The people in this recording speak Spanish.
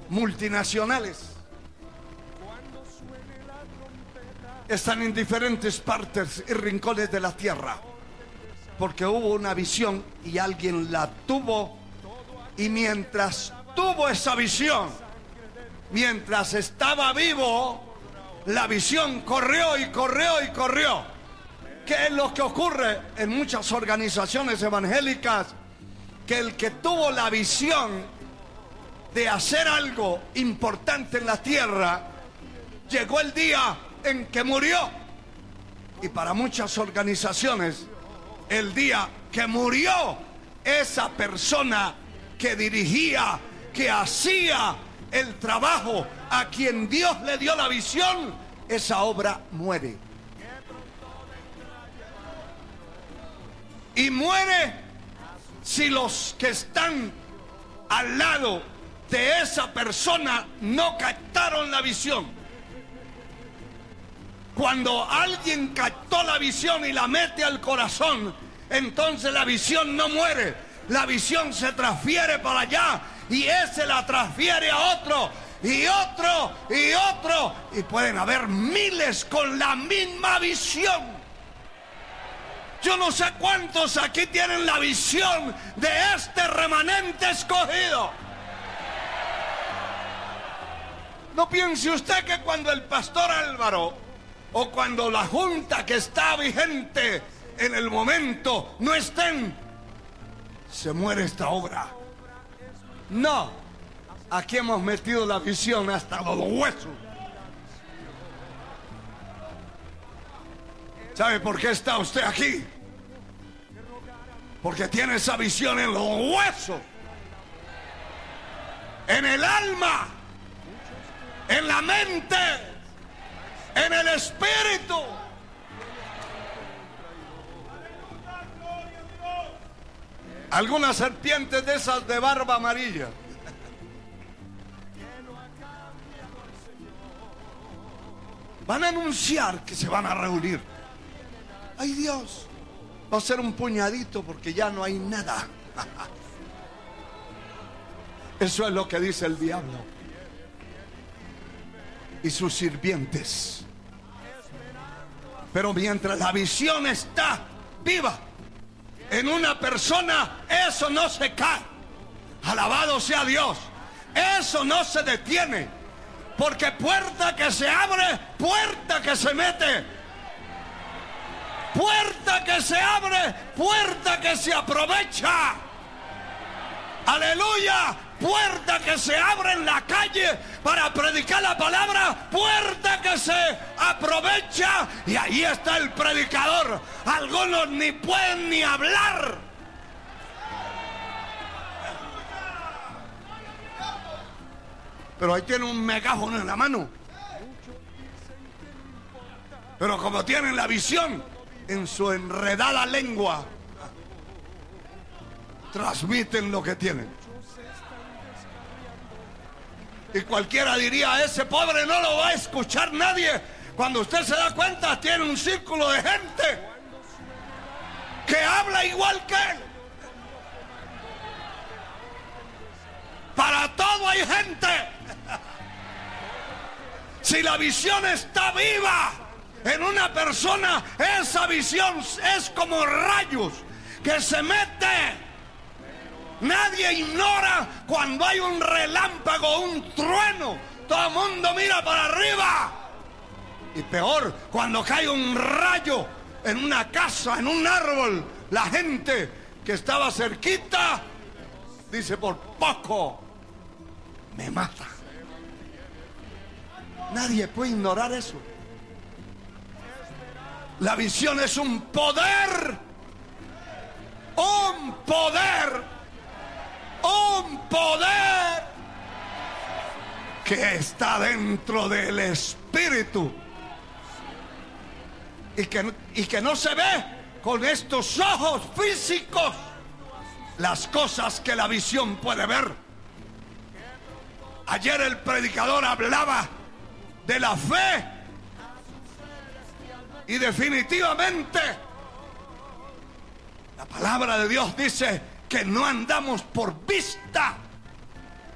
multinacionales están en diferentes partes y rincones de la tierra, porque hubo una visión y alguien la tuvo, y mientras tuvo esa visión, mientras estaba vivo, la visión corrió y corrió y corrió. ¿Qué es lo que ocurre en muchas organizaciones evangélicas? Que el que tuvo la visión de hacer algo importante en la tierra, llegó el día en que murió. Y para muchas organizaciones, el día que murió esa persona que dirigía, que hacía el trabajo, a quien Dios le dio la visión, esa obra muere. Y muere si los que están al lado de esa persona no captaron la visión. Cuando alguien captó la visión y la mete al corazón, entonces la visión no muere. La visión se transfiere para allá y ese la transfiere a otro y otro y otro. Y pueden haber miles con la misma visión. Yo no sé cuántos aquí tienen la visión de este remanente escogido. No piense usted que cuando el pastor Álvaro o cuando la junta que está vigente en el momento no estén, se muere esta obra. No, aquí hemos metido la visión hasta los huesos. ¿Sabe por qué está usted aquí? Porque tiene esa visión en los huesos, en el alma, en la mente, en el espíritu. Algunas serpientes de esas de barba amarilla van a anunciar que se van a reunir. ¡Ay, Dios! Va a ser un puñadito porque ya no hay nada. Eso es lo que dice el diablo y sus sirvientes. Pero mientras la visión está viva en una persona, eso no se cae. Alabado sea Dios. Eso no se detiene, porque puerta que se abre, puerta que se mete, puerta que se abre, puerta que se aprovecha. Aleluya. Puerta que se abre en la calle para predicar la palabra, puerta que se aprovecha, y ahí está el predicador. Algunos ni pueden ni hablar. Pero ahí tiene un megáfono en la mano. Pero como tienen la visión, en su enredada lengua transmiten lo que tienen. Y cualquiera diría, ese pobre no lo va a escuchar nadie. Cuando usted se da cuenta, tiene un círculo de gente que habla igual que él. Para todo hay gente. Si la visión está viva en una persona, esa visión es como rayos que se mete. Nadie ignora cuando hay un relámpago, un trueno. Todo el mundo mira para arriba. Y peor, cuando cae un rayo en una casa, en un árbol, la gente que estaba cerquita dice, por poco me mata. Nadie puede ignorar eso. La visión es un poder. Un poder. Un poder que está dentro del espíritu y que no se ve con estos ojos físicos las cosas que la visión puede ver. Ayer el predicador hablaba de la fe y definitivamente la palabra de Dios dice que no andamos por vista,